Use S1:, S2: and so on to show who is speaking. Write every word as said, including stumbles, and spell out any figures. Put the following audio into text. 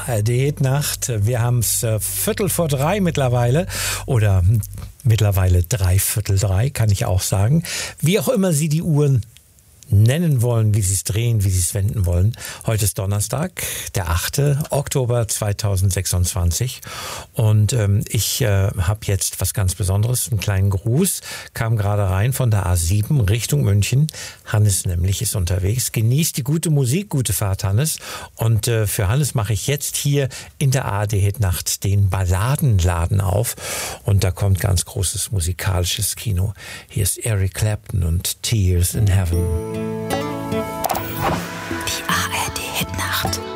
S1: R D Hitnacht. Wir haben es äh, Viertel vor drei mittlerweile oder mittlerweile dreiviertel drei, kann ich auch sagen. Wie auch immer Sie die Uhren nennen wollen, wie Sie es drehen, wie Sie es wenden wollen. Heute ist Donnerstag, der achte Oktober zweitausendsechsundzwanzig und ähm, ich äh, habe jetzt was ganz Besonderes, einen kleinen Gruß, kam gerade rein von der A sieben Richtung München. Hannes nämlich ist unterwegs. Genießt die gute Musik, gute Fahrt Hannes, und äh, für Hannes mache ich jetzt hier in der A R D Hitnacht den Balladenladen auf und da kommt ganz großes musikalisches Kino. Hier ist Eric Clapton und Tears in Heaven.
S2: Die A R D Hitnacht.